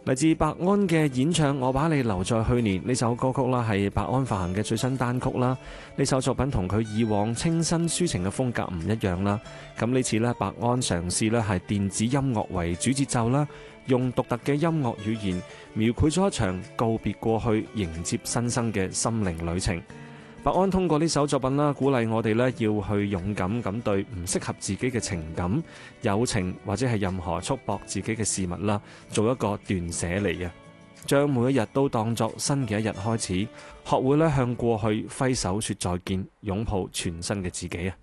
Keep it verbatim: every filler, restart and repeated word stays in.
嚟自白安嘅演唱《我把你留在去年》呢首歌曲啦，係白安發行嘅最新單曲啦。呢首作品同佢以往清新抒情嘅風格唔一樣啦。咁呢次咧，白安嘗試咧係電子音樂為主節奏啦，用獨特嘅音樂語言描繪咗一場告別過去、迎接新生嘅心靈旅程。白安通過呢首作品啦，鼓勵我哋咧要去勇敢咁對唔適合自己嘅情感、友情或者係任何束縛自己嘅事物啦，做一個斷捨離嘅，將每一日都當作新嘅一日開始，學會咧向過去揮手說再見，擁抱全新嘅自己啊！